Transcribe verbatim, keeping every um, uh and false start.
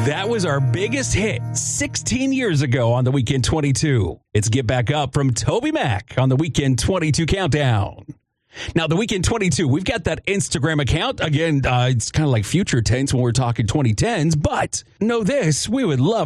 That was our biggest hit sixteen years ago on the Weekend twenty-two. It's Get Back Up from Toby Mac on the Weekend twenty-two Countdown. Now, the Weekend twenty-two, we've got that Instagram account. Again, uh, it's kind of like future tense when we're talking twenty tens, but know this, we would love